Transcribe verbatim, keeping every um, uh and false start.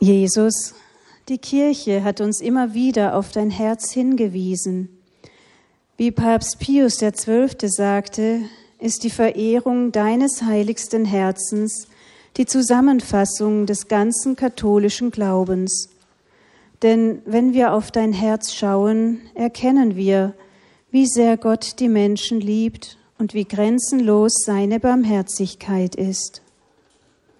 Jesus, die Kirche hat uns immer wieder auf dein Herz hingewiesen. Wie Papst Pius der Zwölfte sagte, ist die Verehrung deines heiligsten Herzens die Zusammenfassung des ganzen katholischen Glaubens. Denn wenn wir auf dein Herz schauen, erkennen wir, wie sehr Gott die Menschen liebt und wie grenzenlos seine Barmherzigkeit ist.